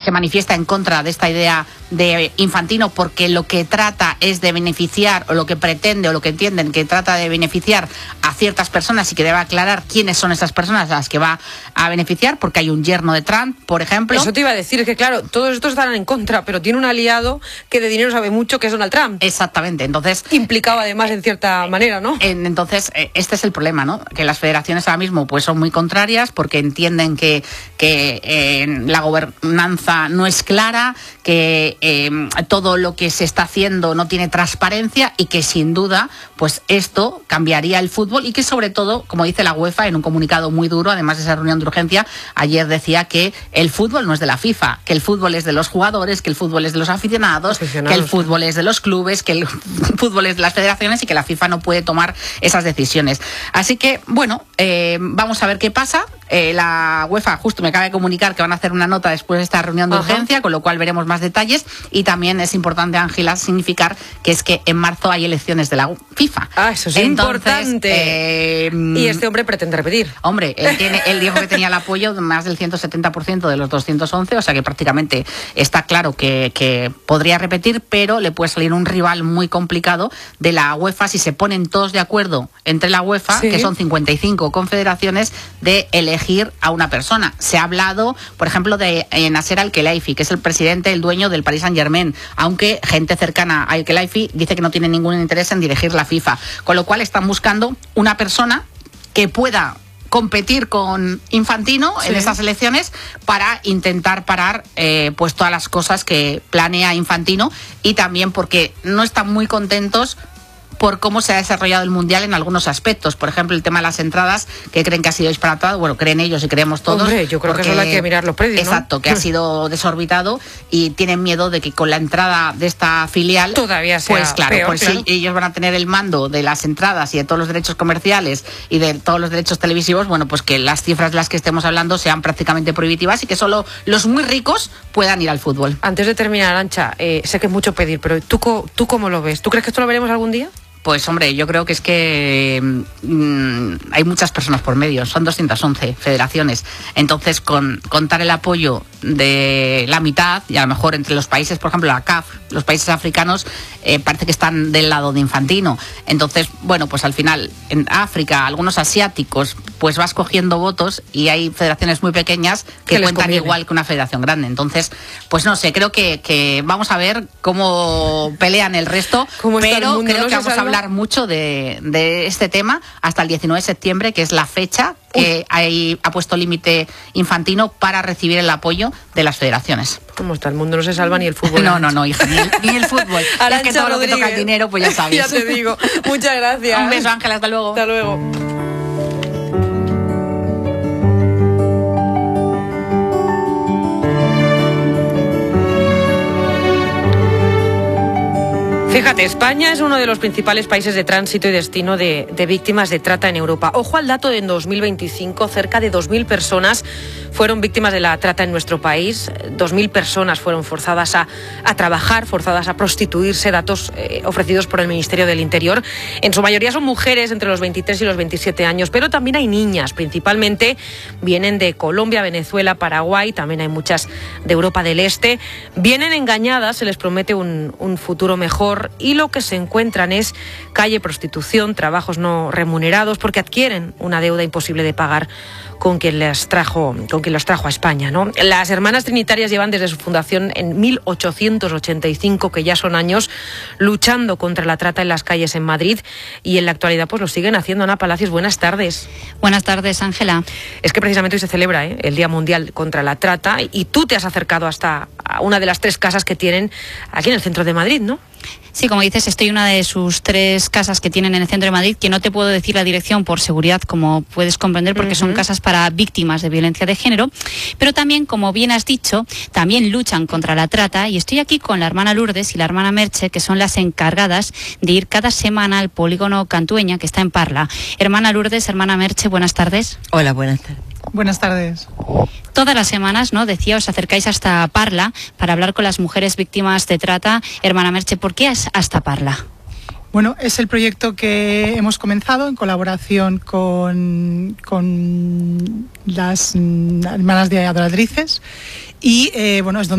se manifiesta en contra de esta idea de Infantino, porque lo que trata es de beneficiar, o lo que pretende o lo que entienden que trata de beneficiar a ciertas personas, y que debe aclarar quiénes son esas personas a las que va a beneficiar, porque hay un yerno de Trump, por ejemplo. Eso te iba a decir, es que claro, todos estos estarán en contra, pero tiene un aliado que de dinero sabe mucho, que es Donald Trump. Exactamente, entonces... Implicado además en cierta manera, ¿no? Entonces, este es el problema, ¿no? Que las federaciones ahora mismo pues son muy contrarias, porque entienden que la gobernanza no es clara, que todo lo que se está haciendo no tiene transparencia, y que sin duda pues esto cambiaría el fútbol, y que sobre todo, como dice la UEFA en un comunicado muy duro, además de esa reunión de urgencia, ayer decía que el fútbol no es de la FIFA, que el fútbol es de los jugadores, que el fútbol es de los aficionados, que el fútbol es de los clubes, que el fútbol es de las federaciones, y que la FIFA no puede tomar esas decisiones. Así que, bueno, vamos a ver qué pasa. La UEFA justo me acaba de comunicar que van a hacer una nota después de esta reunión de urgencia, con lo cual veremos más detalles. Y también es importante, Ángela, significar que es que en marzo hay elecciones de la FIFA. Eso es importante. Y este hombre pretende repetir. Hombre, él dijo que tenía el apoyo de más del 170% de los 211, o sea que prácticamente está claro que podría repetir, pero le puede salir un rival muy complicado de la UEFA si se ponen todos de acuerdo entre la UEFA, que son 55 confederaciones, de elegir a una persona. Se ha hablado, por ejemplo, de Nasser Al-Khelaifi, que es el presidente, el dueño del Paris Saint-Germain, aunque gente cercana a Al-Khelaifi dice que no tiene ningún interés en dirigir la FIFA, con lo cual están buscando una persona que pueda competir con Infantino en esas elecciones para intentar parar pues todas las cosas que planea Infantino, y también porque no están muy contentos por cómo se ha desarrollado el Mundial en algunos aspectos. Por ejemplo, el tema de las entradas, que creen que ha sido disparatado. Bueno, creen ellos y creemos todos. Hombre, yo creo que solo hay que mirar los precios, ¿no? Exacto, que ha sido desorbitado, y tienen miedo de que con la entrada de esta filial... Todavía sea pues claro, peor, pues claro. Si ellos van a tener el mando de las entradas y de todos los derechos comerciales y de todos los derechos televisivos, bueno, pues que las cifras de las que estemos hablando sean prácticamente prohibitivas, y que solo los muy ricos puedan ir al fútbol. Antes de terminar, Arantxa, sé que es mucho pedir, pero ¿tú cómo lo ves? ¿Tú crees que esto lo veremos algún día? Pues hombre, yo creo que es que hay muchas personas por medio, son 211 federaciones, entonces contar el apoyo de la mitad, y a lo mejor entre los países, por ejemplo la CAF, los países africanos, parece que están del lado de Infantino. Entonces, bueno, pues al final en África, algunos asiáticos, pues vas cogiendo votos, y hay federaciones muy pequeñas que cuentan igual que una federación grande. Entonces, pues no sé, creo que vamos a ver cómo pelean el resto, pero creo que vamos a hablar mucho de este tema hasta el 19 de septiembre, que es la fecha que ha puesto límite Infantino para recibir el apoyo de las federaciones. ¿Cómo está? El mundo no se salva, ni el fútbol. No, hija, ni el fútbol. Es que todo lo que toca el dinero, pues ya sabes. Ya te digo. Muchas gracias. Un beso, Ángela, hasta luego. Hasta luego. Fíjate, España es uno de los principales países de tránsito y destino de víctimas de trata en Europa. Ojo al dato de en 2025, cerca de 2.000 personas fueron víctimas de la trata en nuestro país. 2.000 personas fueron forzadas a trabajar, forzadas a prostituirse, datos ofrecidos por el Ministerio del Interior. En su mayoría son mujeres entre los 23 y los 27 años, pero también hay niñas, principalmente vienen de Colombia, Venezuela, Paraguay, también hay muchas de Europa del Este. Vienen engañadas, se les promete un futuro mejor, y lo que se encuentran es calle, prostitución, trabajos no remunerados, porque adquieren una deuda imposible de pagar con quien los trajo a España, ¿no? Las Hermanas Trinitarias llevan desde su fundación en 1885, que ya son años, luchando contra la trata en las calles en Madrid, y en la actualidad pues lo siguen haciendo. Ana Palacios, buenas tardes. Buenas tardes, Ángela. Es que precisamente hoy se celebra el Día Mundial contra la Trata, y tú te has acercado hasta una de las 3 casas que tienen aquí en el centro de Madrid, ¿no? Sí, como dices, estoy en una de sus 3 casas que tienen en el centro de Madrid, que no te puedo decir la dirección por seguridad, como puedes comprender, porque son casas para víctimas de violencia de género, pero también, como bien has dicho, también luchan contra la trata, y estoy aquí con la hermana Lourdes y la hermana Merche, que son las encargadas de ir cada semana al polígono Cantueña, que está en Parla. Hermana Lourdes, hermana Merche, buenas tardes. Hola, buenas tardes. Buenas tardes. Todas las semanas, ¿no? Decía, os acercáis hasta Parla para hablar con las mujeres víctimas de trata. Hermana Merche, ¿por qué es hasta Parla? Bueno, es el proyecto que hemos comenzado en colaboración con las hermanas de Adoratrices, y bueno, es donde